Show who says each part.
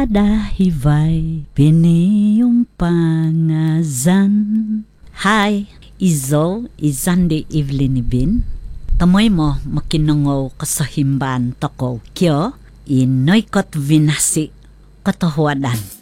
Speaker 1: Kadahivay, piniyong pangazan. Hi, Izo, Izande Evelyn Ibin. Tamoy mo makinungaw kasahimban toko kyo, inoy kot vinasi katahuadan.